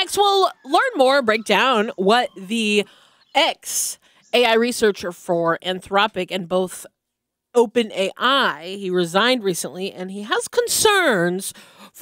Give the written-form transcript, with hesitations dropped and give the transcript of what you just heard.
Next, we'll learn more, break down what the ex AI researcher for Anthropic and both OpenAI, he resigned recently, and he has concerns